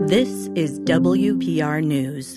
This is WPR News.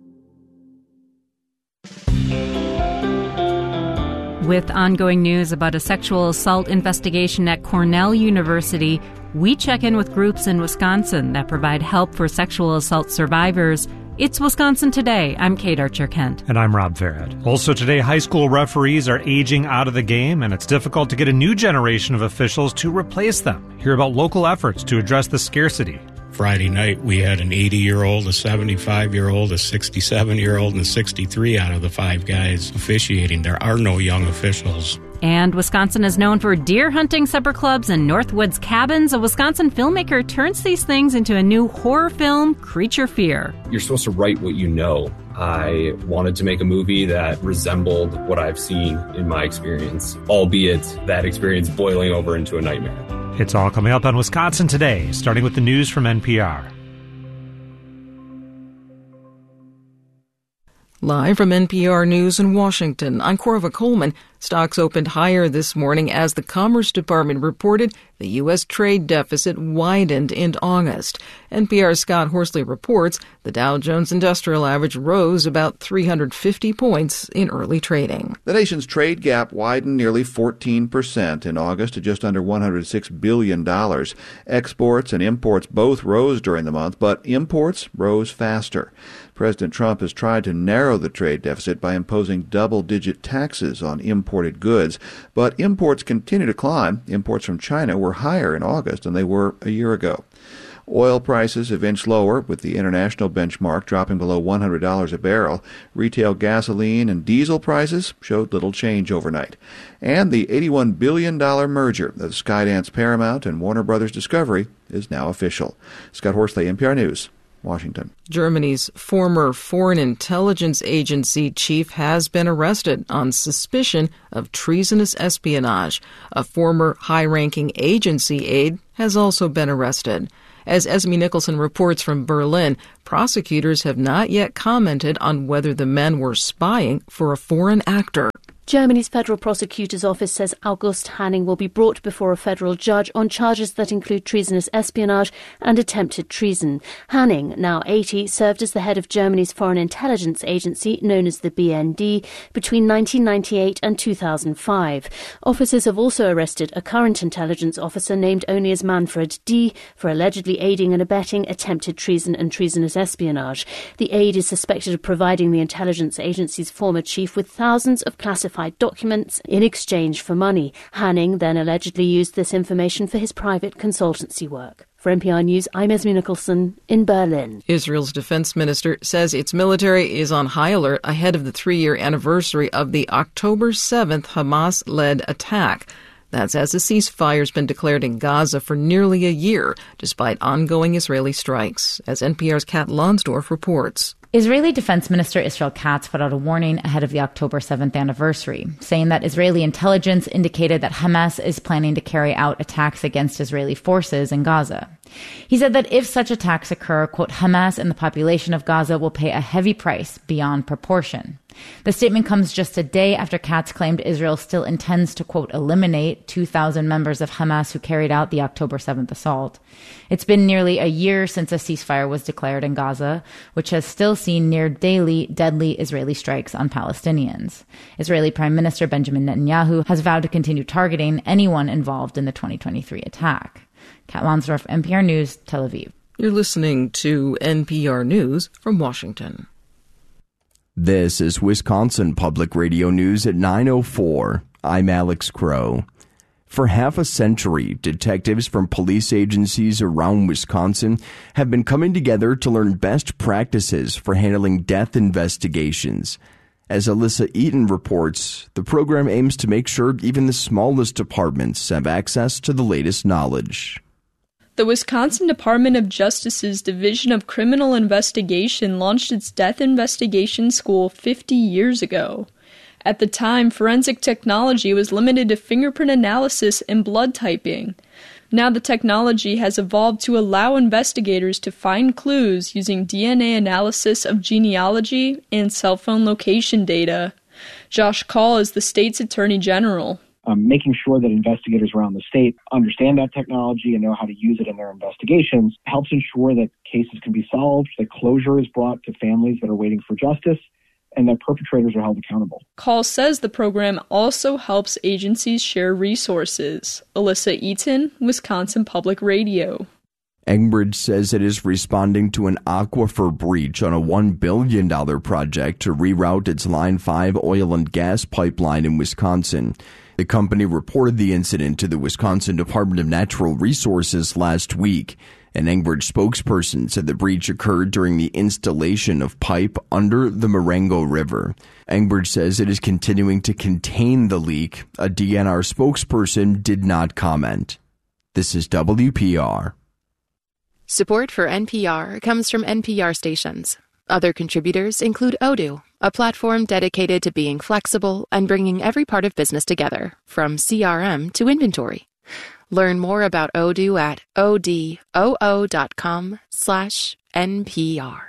With ongoing news about a sexual assault investigation at Cornell University, we check in with groups in Wisconsin that provide help for sexual assault survivors. It's Wisconsin Today. I'm Kate Archer-Kent. And I'm Rob Farrett. Also today, high school referees are aging out of the game, and it's difficult to get a new generation of officials to replace them. Hear about local efforts to address the scarcity. Friday night, we had an 80-year-old, a 75-year-old, a 67-year-old, and a 63 out of the 5 guys officiating. There are no young officials. And Wisconsin is known for deer hunting supper clubs and Northwoods cabins. A Wisconsin filmmaker turns these things into a new horror film, Creature Fear. You're supposed to write what you know. I wanted to make a movie that resembled what I've seen in my experience, albeit that experience boiling over into a nightmare. It's all coming up on Wisconsin Today, starting with the news from NPR. Live from NPR News in Washington, I'm Corva Coleman. Stocks opened higher this morning as the Commerce Department reported the U.S. trade deficit widened in August. NPR's Scott Horsley reports the Dow Jones Industrial Average rose about 350 points in early trading. The nation's trade gap widened nearly 14% in August to just under $106 billion. Exports and imports both rose during the month, but imports rose faster. President Trump has tried to narrow the trade deficit by imposing double-digit taxes on imported goods, but imports continue to climb. Imports from China were higher in August than they were a year ago. Oil prices have inched lower, with the international benchmark dropping below $100 a barrel. Retail gasoline and diesel prices showed little change overnight. And the $81 billion merger of Skydance Paramount and Warner Brothers Discovery is now official. Scott Horsley, NPR News, Washington. Germany's former Foreign Intelligence Agency chief has been arrested on suspicion of treasonous espionage. A former high-ranking agency aide has also been arrested. As Esme Nicholson reports from Berlin, prosecutors have not yet commented on whether the men were spying for a foreign actor. Germany's Federal Prosecutor's Office says August Hanning will be brought before a federal judge on charges that include treasonous espionage and attempted treason. Hanning, now 80, served as the head of Germany's Foreign Intelligence Agency, known as the BND, between 1998 and 2005. Officers have also arrested a current intelligence officer named only as Manfred D. for allegedly aiding and abetting attempted treason and treasonous espionage. The aide is suspected of providing the intelligence agency's former chief with thousands of classified documents in exchange for money. Hanning then allegedly used this information for his private consultancy work. For NPR News, I'm Esme Nicholson in Berlin. Israel's defense minister says its military is on high alert ahead of the 3-year anniversary of the October 7th Hamas-led attack. That's as a ceasefire's been declared in Gaza for nearly a year, despite ongoing Israeli strikes, as NPR's Kat Lonsdorf reports. Israeli Defense Minister Israel Katz put out a warning ahead of the October 7th anniversary, saying that Israeli intelligence indicated that Hamas is planning to carry out attacks against Israeli forces in Gaza. He said that if such attacks occur, quote, Hamas and the population of Gaza will pay a heavy price beyond proportion. The statement comes just a day after Katz claimed Israel still intends to, quote, eliminate 2,000 members of Hamas who carried out the October 7th assault. It's been nearly a year since a ceasefire was declared in Gaza, which has still seen near daily deadly Israeli strikes on Palestinians. Israeli Prime Minister Benjamin Netanyahu has vowed to continue targeting anyone involved in the 2023 attack. Kat Lonsdorf, NPR News, Tel Aviv. You're listening to NPR News from Washington. This is Wisconsin Public Radio News at 9:04. I'm Alex Crow. For half a century, detectives from police agencies around Wisconsin have been coming together to learn best practices for handling death investigations. As Alyssa Eaton reports, the program aims to make sure even the smallest departments have access to the latest knowledge. The Wisconsin Department of Justice's Division of Criminal Investigation launched its Death Investigation School 50 years ago. At the time, forensic technology was limited to fingerprint analysis and blood typing. Now the technology has evolved to allow investigators to find clues using DNA analysis of genealogy and cell phone location data. Josh Kaul is the state's Attorney General. making sure that investigators around the state understand that technology and know how to use it in their investigations helps ensure that cases can be solved, that closure is brought to families that are waiting for justice, and that perpetrators are held accountable. Call says the program also helps agencies share resources. Alyssa Eaton, Wisconsin Public Radio. Enbridge says it is responding to an aquifer breach on a $1 billion project to reroute its Line 5 oil and gas pipeline in Wisconsin. The company reported the incident to the Wisconsin Department of Natural Resources last week. An Enbridge spokesperson said the breach occurred during the installation of pipe under the Marengo River. Enbridge says it is continuing to contain the leak. A DNR spokesperson did not comment. This is WPR. Support for NPR comes from NPR stations. Other contributors include Odoo, a platform dedicated to being flexible and bringing every part of business together, from CRM to inventory. Learn more about Odoo at odoo.com/NPR.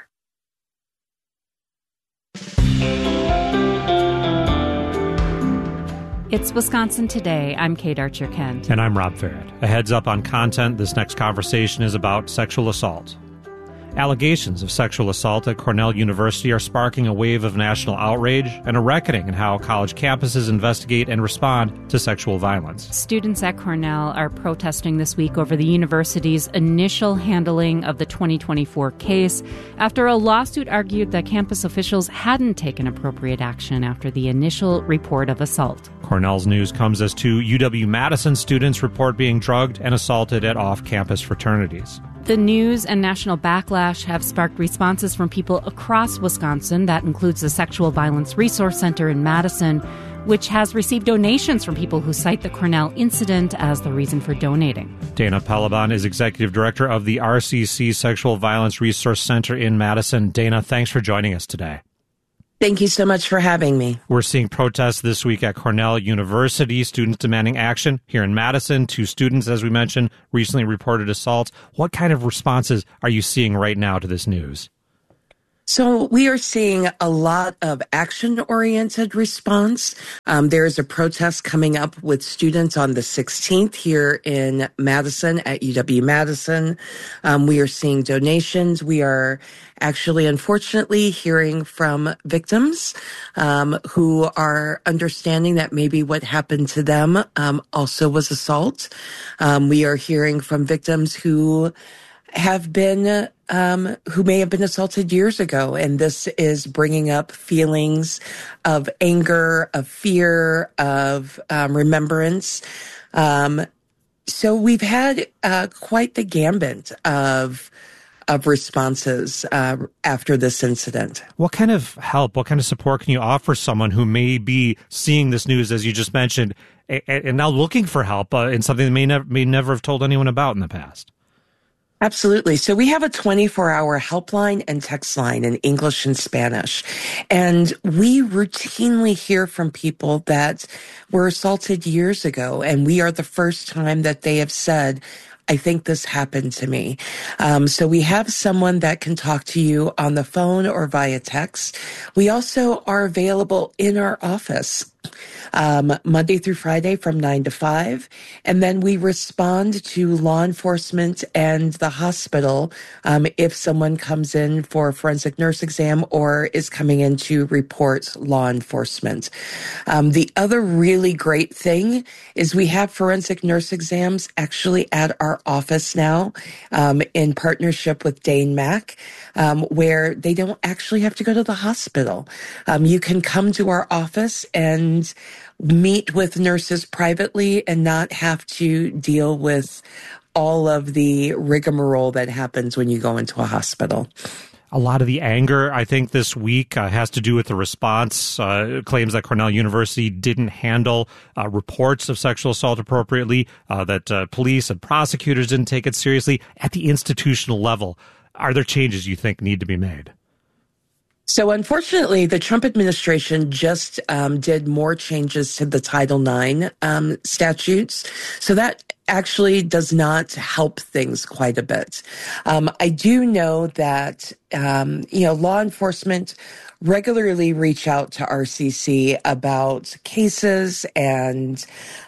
It's Wisconsin Today. I'm Kate Archer-Kent. And I'm Rob Farrett. A heads up on content. This next conversation is about sexual assault. Allegations of sexual assault at Cornell University are sparking a wave of national outrage and a reckoning in how college campuses investigate and respond to sexual violence. Students at Cornell are protesting this week over the university's initial handling of the 2024 case after a lawsuit argued that campus officials hadn't taken appropriate action after the initial report of assault. Cornell's news comes as two UW-Madison students report being drugged and assaulted at off-campus fraternities. The news and national backlash have sparked responses from people across Wisconsin. That includes the Sexual Violence Resource Center in Madison, which has received donations from people who cite the Cornell incident as the reason for donating. Dana Pelleban is executive director of the RCC Sexual Violence Resource Center in Madison. Dana, thanks for joining us today. Thank you so much for having me. We're seeing protests this week at Cornell University, students demanding action. Here in Madison, two students, as we mentioned, recently reported assaults. What kind of responses are you seeing right now to this news? So we are seeing a lot of action-oriented response. There's a protest coming up with students on the 16th here in Madison at UW-Madison. We are seeing donations. We are actually, unfortunately, hearing from victims who are understanding that maybe what happened to them also was assault. We are hearing from victims who have been who may have been assaulted years ago. And this is bringing up feelings of anger, of fear, of remembrance. So we've had quite the gambit of responses after this incident. What kind of help, what kind of support can you offer someone who may be seeing this news, as you just mentioned, and now looking for help in something they may never have told anyone about in the past? Absolutely. So we have a 24-hour helpline and text line in English and Spanish. And we routinely hear from people that were assaulted years ago. And we are the first time that they have said, I think this happened to me. So we have someone that can talk to you on the phone or via text. We also are available in our office Monday through Friday from 9 to 5. And then we respond to law enforcement and the hospital if someone comes in for a forensic nurse exam or is coming in to report law enforcement. The other really great thing is we have forensic nurse exams actually at our office now in partnership with Dane Mack, where they don't actually have to go to the hospital. You can come to our office and meet with nurses privately and not have to deal with all of the rigmarole that happens when you go into a hospital. A lot of the anger, I think, this week has to do with the response. Claims that Cornell University didn't handle reports of sexual assault appropriately, that police and prosecutors didn't take it seriously. At the institutional level, are there changes you think need to be made? So unfortunately, the Trump administration just did more changes to the Title IX statutes. So that actually does not help things quite a bit. I do know that, law enforcement regularly reach out to RCC about cases, and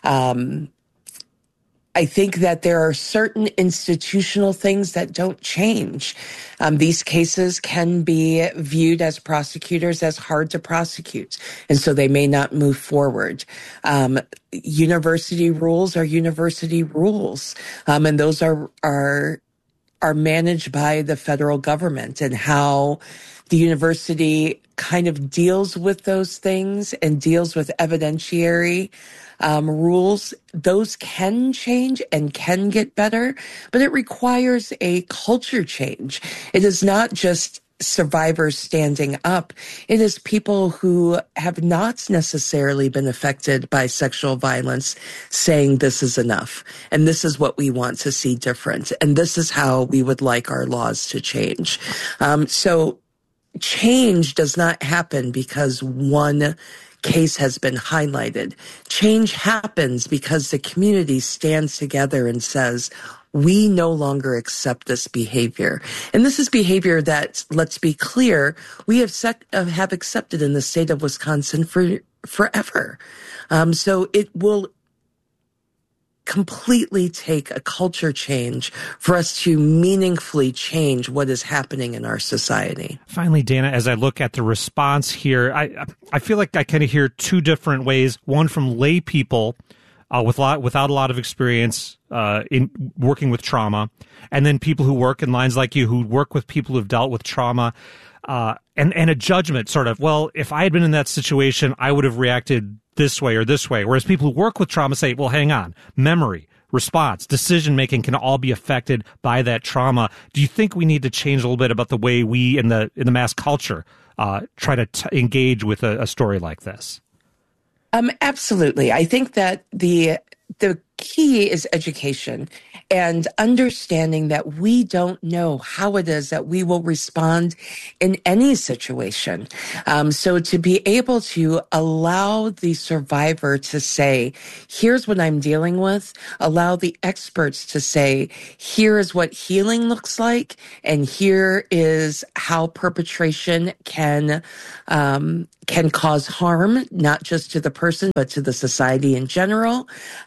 I think that there are certain institutional things that don't change. These cases can be viewed as prosecutors as hard to prosecute, and so they may not move forward. University rules are university rules, and those are managed by the federal government, and how the university kind of deals with those things and deals with evidentiary rules. Those can change and can get better, but it requires a culture change. It is not just survivors standing up. It is people who have not necessarily been affected by sexual violence saying this is enough, and this is what we want to see different, and this is how we would like our laws to change. So change does not happen because one case has been highlighted. Change happens because the community stands together and says, we no longer accept this behavior. And this is behavior that, let's be clear, we have accepted in the state of Wisconsin forever. So it will completely take a culture change for us to meaningfully change what is happening in our society. Finally, Dana, as I look at the response here, I feel like I kind of hear two different ways. One from lay people without a lot of experience in working with trauma, and then people who work in lines like you who work with people who've dealt with trauma, and a judgment sort of, well, if I had been in that situation, I would have reacted this way or this way. Whereas people who work with trauma say, well, hang on, memory, response, decision-making can all be affected by that trauma. Do you think we need to change a little bit about the way we in the mass culture try to engage with a story like this? Absolutely. I think that the key is education and understanding that we don't know how it is that we will respond in any situation. So to be able to allow the survivor to say, here's what I'm dealing with, allow the experts to say, here is what healing looks like, and here is how perpetration can cause harm, not just to the person, but to the society in general.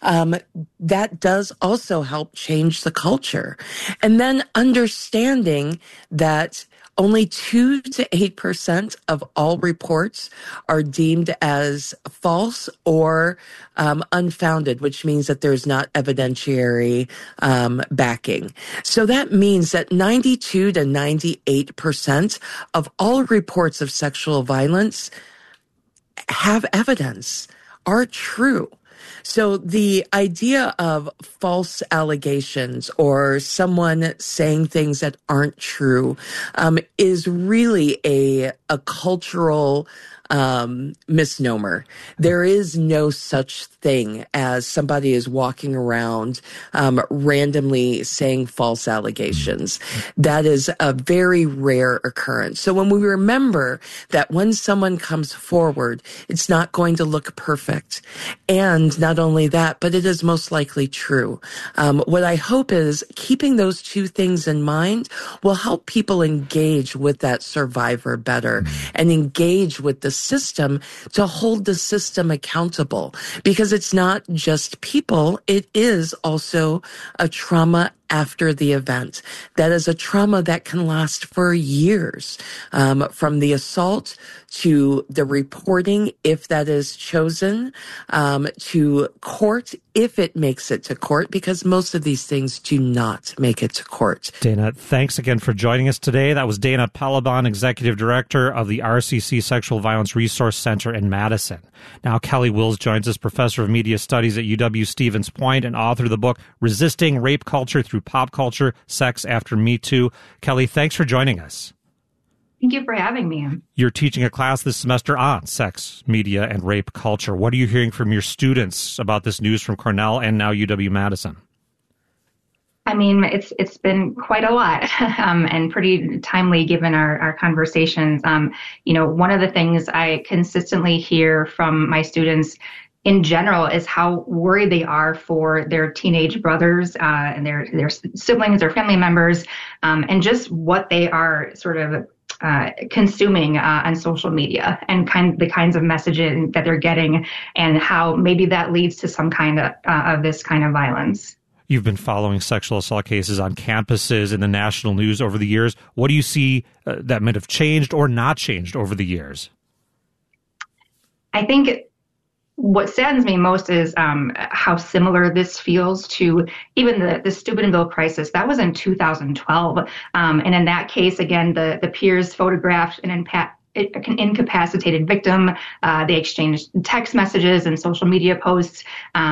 That does also help change the culture. And then understanding that only 2 to 8% of all reports are deemed as false or unfounded, which means that there's not evidentiary backing. So that means that 92 to 98% of all reports of sexual violence have evidence, are true. So the idea of false allegations or someone saying things that aren't true is really a cultural misnomer. There is no such thing as somebody is walking around randomly saying false allegations. That is a very rare occurrence. So when we remember that when someone comes forward, it's not going to look perfect. And not only that, but it is most likely true. What I hope is keeping those two things in mind will help people engage with that survivor better and engage with the system to hold the system accountable, because it's not just people, it is also a trauma after the event. That is a trauma that can last for years, from the assault to the reporting, if that is chosen, to court, if it makes it to court, because most of these things do not make it to court. Dana, thanks again for joining us today. That was Dana Pelabon, Executive Director of the RCC Sexual Violence Resource Center in Madison. Now, Kelly Wills joins us, Professor of Media Studies at UW-Stevens Point and author of the book, Resisting Rape Culture Through Pop Culture, Sex After Me Too. Kelly, thanks for joining us. Thank you for having me. You're teaching a class this semester on sex, media, and rape culture. What are you hearing from your students about this news from Cornell and now UW-Madison? I mean, it's been quite a lot and pretty timely given our conversations. One of the things I consistently hear from my students in general is how worried they are for their teenage brothers and their siblings or family members, and just what they are sort of consuming on social media and the kinds of messaging that they're getting, and how maybe that leads to some kind of this kind of violence. You've been following sexual assault cases on campuses in the national news over the years. What do you see that might have changed or not changed over the years? I think what saddens me most is how similar this feels to even the Steubenville crisis. That was in 2012. And in that case, again, the peers photographed an incapacitated victim. They exchanged text messages and social media posts.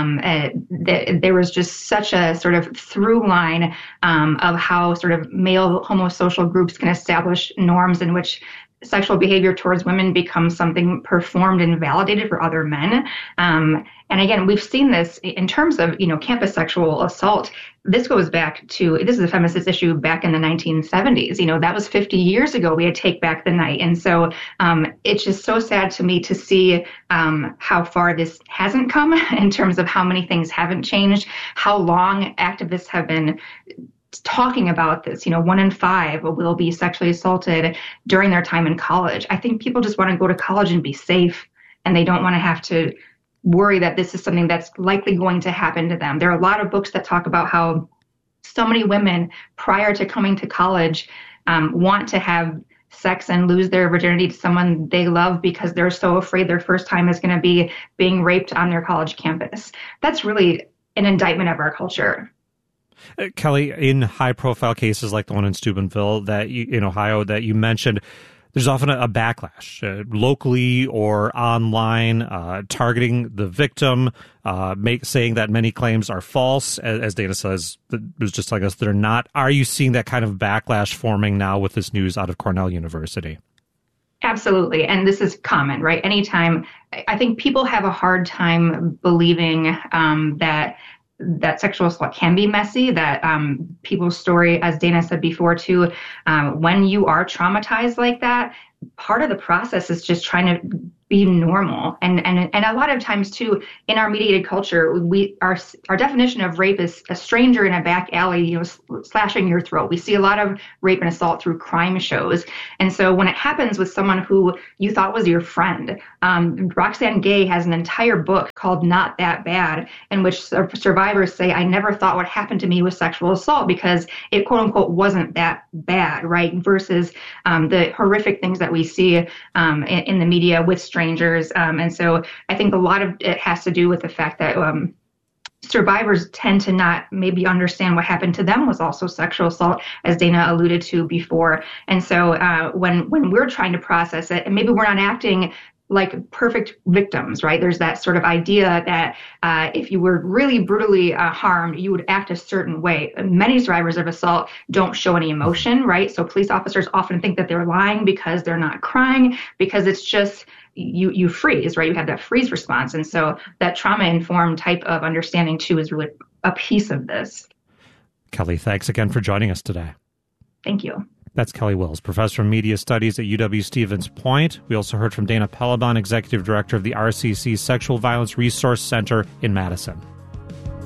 There was just such a sort of through line of how sort of male homosocial groups can establish norms in which sexual behavior towards women becomes something performed and validated for other men. And again, we've seen this in terms of, campus sexual assault. This goes back to, this is a feminist issue back in the 1970s. That was 50 years ago. We had Take Back the Night. And so it's just so sad to me to see how far this hasn't come in terms of how many things haven't changed, how long activists have been talking about this. 1 in 5 will be sexually assaulted during their time in college. I think people just want to go to college and be safe, and they don't want to have to worry that this is something that's likely going to happen to them. There are a lot of books that talk about how so many women prior to coming to college want to have sex and lose their virginity to someone they love because they're so afraid their first time is going to be being raped on their college campus. That's really an indictment of our culture. Kelly, in high-profile cases like the one in Steubenville in Ohio that you mentioned, there's often a backlash locally or online targeting the victim, saying that many claims are false. As Dana says, it was just like us, they're not. Are you seeing that kind of backlash forming now with this news out of Cornell University? Absolutely. And this is common, right? Anytime, I think people have a hard time believing that sexual assault can be messy, that people's story, as Dana said before too, when you are traumatized like that, part of the process is just trying to be normal. And a lot of times too, in our mediated culture, our definition of rape is a stranger in a back alley, slashing your throat. We see a lot of rape and assault through crime shows. And so when it happens with someone who you thought was your friend, Roxane Gay has an entire book called Not That Bad, in which survivors say, I never thought what happened to me was sexual assault because it quote unquote wasn't that bad, right? Versus the horrific things that we see in the media with strangers. And so I think a lot of it has to do with the fact that survivors tend to not maybe understand what happened to them was also sexual assault, as Dana alluded to before. And so when we're trying to process it, and maybe we're not acting like perfect victims, right? There's that sort of idea that if you were really brutally harmed, you would act a certain way. Many survivors of assault don't show any emotion, right? So police officers often think that they're lying because they're not crying, because it's just you freeze, right? You have that freeze response. And so that trauma-informed type of understanding too is really a piece of this. Kelly, thanks again for joining us today. Thank you. That's Kelly Wills, professor of media studies at UW-Stevens Point. We also heard from Dana Pelleban, executive director of the RCC Sexual Violence Resource Center in Madison.